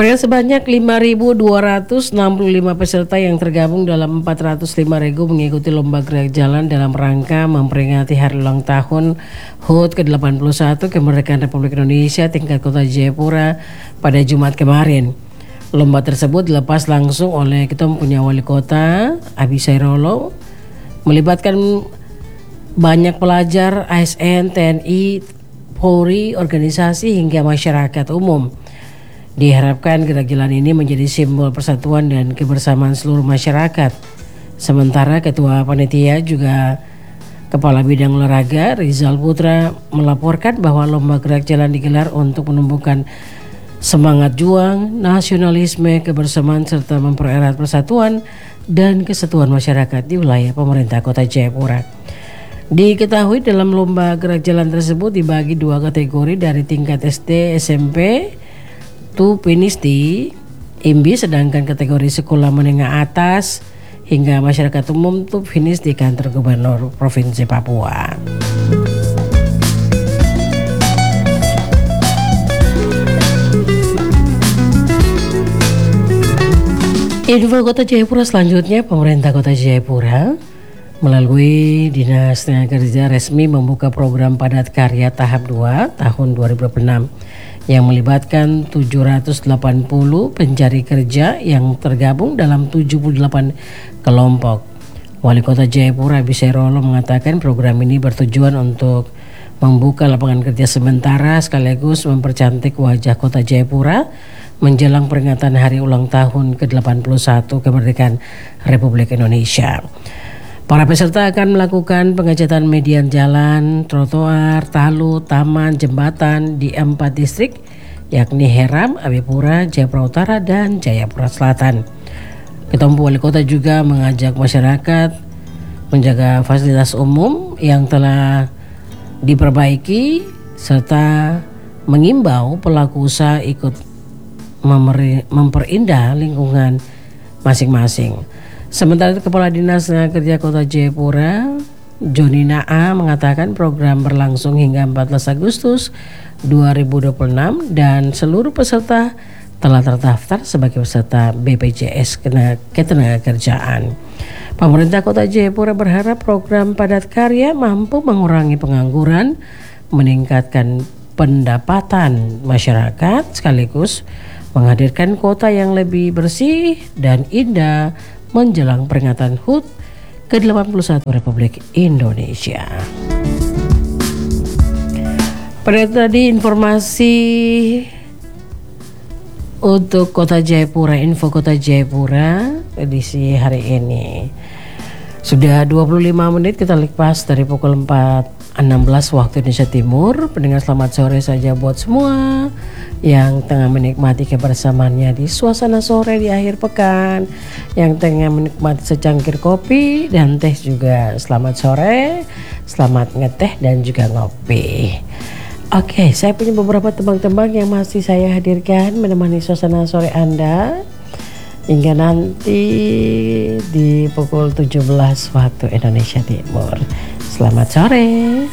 Sebanyak 5.265 peserta yang tergabung dalam 405 regu mengikuti lomba gerak jalan dalam rangka memperingati hari ulang tahun HUT ke-81 Kemerdekaan Republik Indonesia tingkat Kota Jayapura pada Jumat kemarin. Lomba tersebut dilepas langsung oleh Ketua Punya Wali Kota Abi Sairolo, melibatkan banyak pelajar, ASN, TNI, Polri, organisasi hingga masyarakat umum. Diharapkan gerak jalan ini menjadi simbol persatuan dan kebersamaan seluruh masyarakat. Sementara Ketua Panitia juga Kepala Bidang Olahraga Rizal Putra melaporkan bahwa lomba gerak jalan digelar untuk menumbuhkan semangat juang, nasionalisme, kebersamaan serta mempererat persatuan dan kesatuan masyarakat di wilayah pemerintah Kota Jayapura. Diketahui dalam lomba gerak jalan tersebut dibagi dua kategori dari tingkat SD, SMP, to finish di IMBI, sedangkan kategori sekolah menengah atas hingga masyarakat umum to finish di kantor gubernur Provinsi Papua. Info Kota Jayapura selanjutnya, pemerintah Kota Jayapura melalui Dinas Tenaga Kerja resmi membuka program padat karya tahap 2 tahun 2026 yang melibatkan 780 pencari kerja yang tergabung dalam 78 kelompok. Wali Kota Jayapura Abi Sairolo mengatakan program ini bertujuan untuk membuka lapangan kerja sementara sekaligus mempercantik wajah Kota Jayapura menjelang peringatan hari ulang tahun ke-81 kemerdekaan Republik Indonesia. Para peserta akan melakukan pengecatan median jalan, trotoar, talu, taman, jembatan di 4 distrik, yakni Heram, Abipura, Jayapura Utara, dan Jayapura Selatan. Ketua Wali Kota juga mengajak masyarakat menjaga fasilitas umum yang telah diperbaiki serta mengimbau pelaku usaha ikut memperindah lingkungan masing-masing. Sementara itu Kepala Dinas Tenaga Kerja Kota Jayapura Joni Naa mengatakan program berlangsung hingga 14 Agustus 2026 dan seluruh peserta telah terdaftar sebagai peserta BPJS Ketenagakerjaan. Pemerintah Kota Jayapura berharap program padat karya mampu mengurangi pengangguran, meningkatkan pendapatan masyarakat sekaligus menghadirkan kota yang lebih bersih dan indah menjelang peringatan HUT ke-81 Republik Indonesia. Pada tadi informasi untuk Kota Jayapura, info Kota Jayapura edisi hari ini. Sudah 25 menit kita lepas dari pukul 4.16 waktu Indonesia Timur. Pendengar selamat sore saja buat semua yang tengah menikmati kebersamaannya di suasana sore di akhir pekan, yang tengah menikmati secangkir kopi dan teh juga. Selamat sore, selamat ngeteh dan juga ngopi. Oke, saya punya beberapa tembang-tembang yang masih saya hadirkan menemani suasana sore Anda hingga nanti di pukul 17 waktu Indonesia Timur. Selamat sore.